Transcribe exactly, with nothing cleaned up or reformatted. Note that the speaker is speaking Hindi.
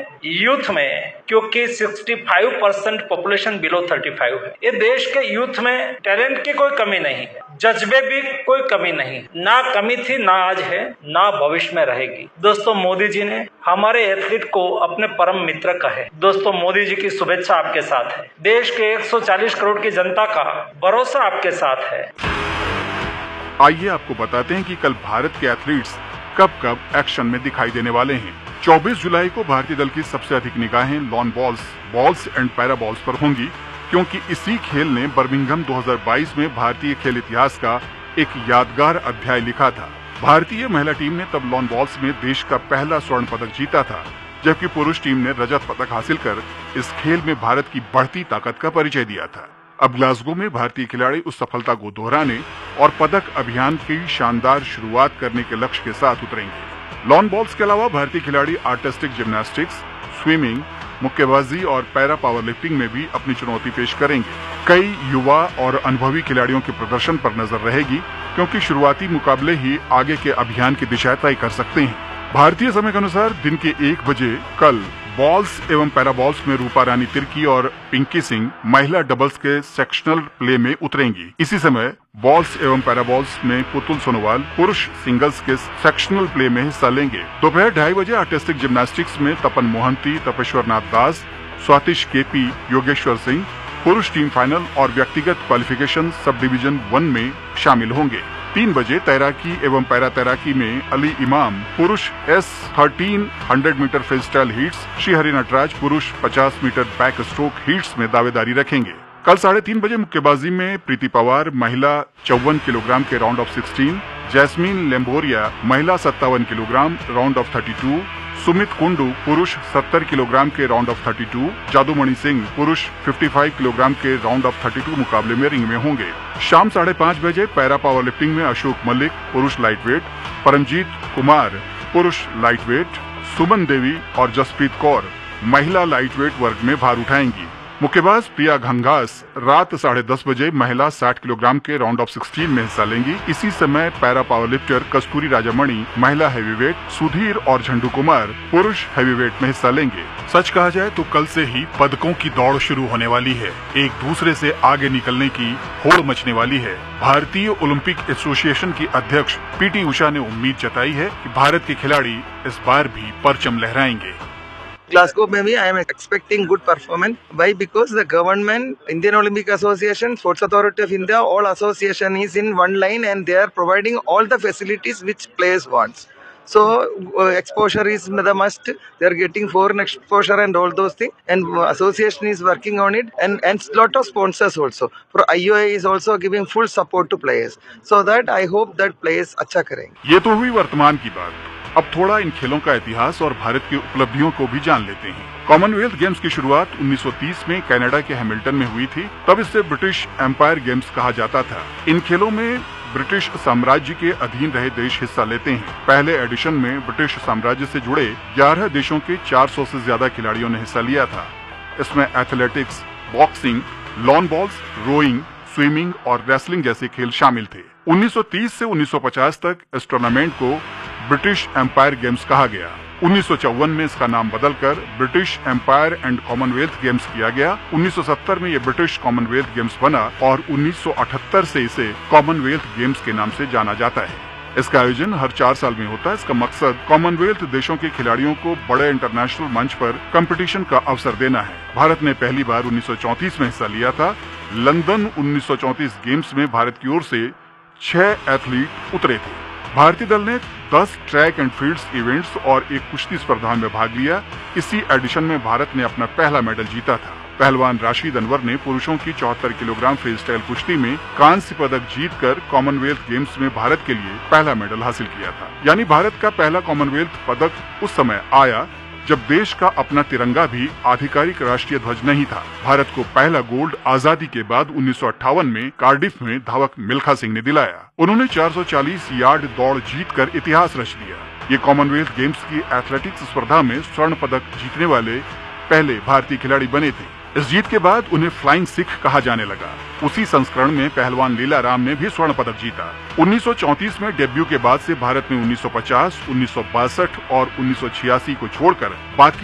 यूथ में, क्योंकि पैंसठ परसेंट पॉपुलेशन बिलो पैंतीस है। ये देश के यूथ में टैलेंट की कोई कमी नहीं, जज्बे भी कोई कमी नहीं, ना कमी थी, ना आज है, ना भविष्य में रहेगी। दोस्तों, मोदी जी ने हमारे एथलीट को अपने परम मित्र कहे। दोस्तों, मोदी जी की शुभेच्छा आपके साथ है। देश के एक सौ चालीस करोड़ की जनता का भरोसा आपके साथ है। आइए आपको बताते हैं कि कल भारत के एथलीट्स कब कब एक्शन में दिखाई देने वाले हैं। चौबीस जुलाई को भारतीय दल की सबसे अधिक निगाहें lawn balls, balls and para balls पर होंगी, क्योंकि इसी खेल ने बर्मिंघम दो हज़ार बाईस में भारतीय खेल इतिहास का एक यादगार अध्याय लिखा था। भारतीय महिला टीम ने तब लॉन बॉल्स में देश का पहला स्वर्ण पदक जीता था, जबकि पुरुष टीम ने रजत पदक हासिल कर इस खेल में भारत की बढ़ती ताकत का परिचय दिया था। अब ग्लासगो में भारतीय खिलाड़ी उस सफलता को दोहराने और पदक अभियान की शानदार शुरुआत करने के लक्ष्य के साथ उतरेंगे। लॉन बॉल्स के अलावा भारतीय खिलाड़ी आर्टिस्टिक जिम्नास्टिक्स, स्विमिंग, मुक्केबाजी और पैरा पावर लिफ्टिंग में भी अपनी चुनौती पेश करेंगे। कई युवा और अनुभवी खिलाड़ियों के प्रदर्शन पर नजर रहेगी, क्योंकि शुरुआती मुकाबले ही आगे के अभियान की दिशा तय कर सकते हैं। भारतीय समय के अनुसार दिन के एक बजे कल बॉल्स एवं पैरा बॉल्स में रूपा रानी तिर्की और पिंकी सिंह महिला डबल्स के सेक्शनल प्ले में उतरेंगी। इसी समय बॉल्स एवं पैरा बॉल्स में पुतुल सोनोवाल पुरुष सिंगल्स के सेक्शनल प्ले में हिस्सा लेंगे। दोपहर ढाई बजे आर्टिस्टिक जिम्नास्टिक्स में तपन मोहंती, तपेश्वर नाथ दास, स्वातिश केपी, योगेश्वर सिंह पुरुष टीम फाइनल और व्यक्तिगत क्वालिफिकेशन सब डिवीजन वन में शामिल होंगे। तीन बजे तैराकी एवं पैरा तैराकी में अली इमाम पुरुष S thirteen hundred metre free style heats, Shrihari Nataraj पुरुष पचास मीटर बैक स्ट्रोक हीट्स में दावेदारी रखेंगे। कल साढ़े तीन बजे मुक्केबाजी में प्रीति पवार महिला चौवन किलोग्राम के राउंड ऑफ सोलह, जैस्मीन लेम्बोरिया महिला सत्तावन किलोग्राम राउंड ऑफ बत्तीस, सुमित कुंडू पुरुष सत्तर किलोग्राम के राउंड ऑफ बत्तीस, जादूमणि सिंह पुरुष पचपन किलोग्राम के राउंड ऑफ बत्तीस मुकाबले में रिंग में होंगे। शाम साढ़े पाँच बजे पैरा पावर लिफ्टिंग में अशोक मलिक पुरुष लाइट वेट, परमजीत कुमार पुरुष लाइट वेट, सुमन देवी और जसप्रीत कौर महिला लाइट वेट वर्ग में भार उठाएंगी। मुक्केबाज प्रिया घंघास रात साढ़े दस बजे महिला साठ किलोग्राम के राउंड ऑफ सोलह में हिस्सा लेंगी। इसी समय पैरा पावर लिफ्टर कस्तूरी राजामणि महिला हैवीवेट, सुधीर और झंडू कुमार पुरुष हैवीवेट में हिस्सा लेंगे। सच कहा जाए तो कल से ही पदकों की दौड़ शुरू होने वाली है। एक दूसरे से आगे निकलने की होड़ मचने वाली है। भारतीय ओलंपिक एसोसिएशन की अध्यक्ष पीटी उषा ने उम्मीद जताई है कि भारत के खिलाड़ी इस बार भी परचम लहराएंगे। Glasgow maybe I am expecting good performance. Why? Because the government, Indian Olympic Association, Sports Authority of India, all association is in one line and they are providing all the facilities which players wants. So uh, exposure is the must. They are getting foreign exposure and all those things. And uh, association is working on it, and and lot of sponsors also. For I O A is also giving full support to players. So that I hope that players अच्छा करेंगे। ये तो हुई वर्तमान की बात। अब थोड़ा इन खेलों का इतिहास और भारत की उपलब्धियों को भी जान लेते हैं। कॉमनवेल्थ गेम्स की शुरुआत उन्नीस सौ तीस में कनाडा के हैमिल्टन में हुई थी। तब इसे ब्रिटिश एम्पायर गेम्स कहा जाता था। इन खेलों में ब्रिटिश साम्राज्य के अधीन रहे देश हिस्सा लेते हैं। पहले एडिशन में ब्रिटिश साम्राज्य से जुड़े ग्यारह देशों के चार सौ से ज्यादा खिलाड़ियों ने हिस्सा लिया था। इसमें athletics, boxing, lawn balls, rowing, swimming और रेसलिंग जैसे खेल शामिल थे। उन्नीस सौ तीस से उन्नीस सौ पचास तक इस टूर्नामेंट को ब्रिटिश एम्पायर गेम्स कहा गया। उन्नीस सौ चौवन में इसका नाम बदलकर British empire and Commonwealth games किया गया। उन्नीस सौ सत्तर में ये ब्रिटिश कॉमनवेल्थ गेम्स बना और उन्नीस सौ अठहत्तर से इसे कॉमनवेल्थ गेम्स के नाम से जाना जाता है। इसका आयोजन हर चार साल में होता है। इसका मकसद कॉमनवेल्थ देशों के खिलाड़ियों को बड़े इंटरनेशनल मंच पर कंपटीशन का अवसर देना है। भारत ने पहली बार उन्नीस सौ चौंतीस में हिस्सा लिया था। लंदन उन्नीस सौ चौंतीस गेम्स में भारत की ओर से छह एथलीट उतरे थे। भारतीय दल ने दस ट्रैक एंड फील्ड्स इवेंट्स और एक कुश्ती स्पर्धा में भाग लिया। इसी एडिशन में भारत ने अपना पहला मेडल जीता था। पहलवान राशिद अनवर ने पुरुषों की चौहत्तर किलोग्राम फ्री स्टाइल कुश्ती में कांस्य पदक जीतकर कॉमनवेल्थ गेम्स में भारत के लिए पहला मेडल हासिल किया था। यानी भारत का पहला कॉमनवेल्थ पदक उस समय आया जब देश का अपना तिरंगा भी आधिकारिक राष्ट्रीय ध्वज नहीं था। भारत को पहला गोल्ड आजादी के बाद उन्नीस सौ अट्ठावन में कार्डिफ में धावक मिल्खा सिंह ने दिलाया। उन्होंने चार सौ चालीस यार्ड दौड़ जीतकर इतिहास रच दिया। ये कॉमनवेल्थ गेम्स की एथलेटिक्स स्पर्धा में स्वर्ण पदक जीतने वाले पहले भारतीय खिलाड़ी बने थे। इस जीत के बाद उन्हें फ्लाइंग सिख कहा जाने लगा। उसी संस्करण में पहलवान लीलाराम ने भी स्वर्ण पदक जीता। उन्नीस सौ चौंतीस में डेब्यू के बाद से भारत ने उन्नीस सौ पचास, उन्नीस सौ बासठ और उन्नीस सौ छियासी को छोड़कर बाकी